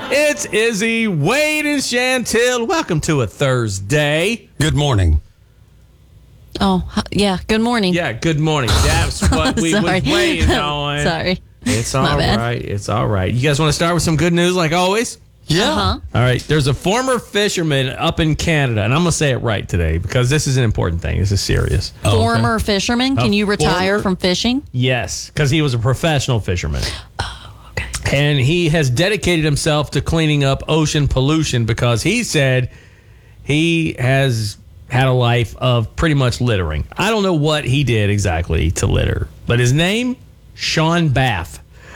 It's Izzy, Wade, and Chantel. Welcome to a Thursday. Good morning. Oh, yeah. Good morning. Yeah, good morning. That's what we was waiting on. Sorry. It's My all bad. right. It's all right. You guys want to start with some good news like always? Yeah. Uh-huh. All right. There's a former fisherman up in Canada, and I'm going to say it right today because this is an important thing. This is serious. Former fisherman. Can you retire former- from fishing? Yes, because he was a professional fisherman. Okay. And he has dedicated himself to cleaning up ocean pollution because he said he has had a life of pretty much littering. I don't know what he did exactly to litter, but his name, Sean Bath.